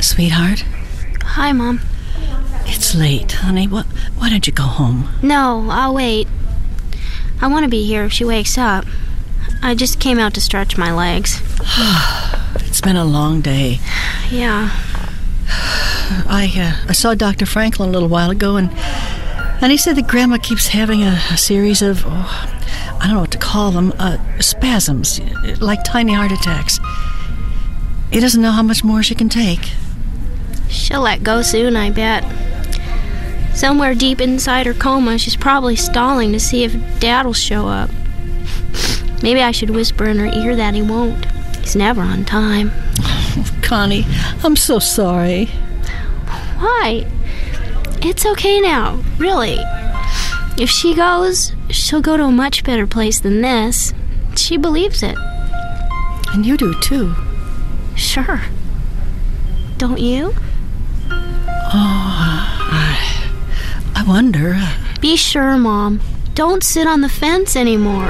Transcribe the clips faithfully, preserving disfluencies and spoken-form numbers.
Sweetheart? Hi, Mom. It's late, honey. Why, why don't you go home? No, I'll wait. I want to be here if she wakes up. I just came out to stretch my legs. It's been a long day. Yeah. I uh, I saw Doctor Franklin a little while ago, and and he said that Grandma keeps having a, a series of, oh, I don't know what to call them, uh, spasms, like tiny heart attacks. He doesn't know how much more she can take. She'll let go soon, I bet. Somewhere deep inside her coma, she's probably stalling to see if Dad'll show up. Maybe I should whisper in her ear that he won't. He's never on time. Oh, Connie, I'm so sorry. Why? It's okay now, really. If she goes, she'll go to a much better place than this. She believes it. And you do, too. Sure. Don't you? Oh, I, I wonder. Be sure, Mom. Don't sit on the fence anymore.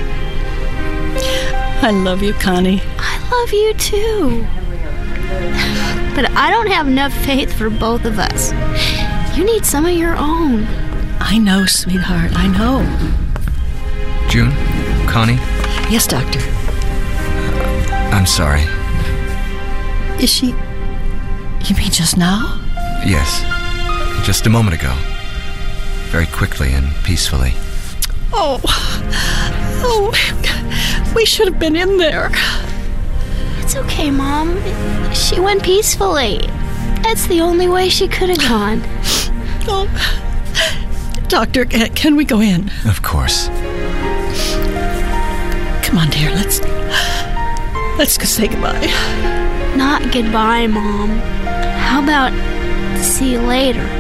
I love you, Connie. I love you, too. But I don't have enough faith for both of us. You need some of your own. I know, sweetheart. I know. June? Connie? Yes, Doctor. I'm sorry. Is she... You mean just now? Yes. Just a moment ago. Very quickly and peacefully. Oh. Oh. We should have been in there. It's okay, Mom. She went peacefully. That's the only way she could have gone. Oh. Doctor, can we go in? Of course. Come on, dear. Let's... Let's go say goodbye. Not goodbye, Mom. How about see you later?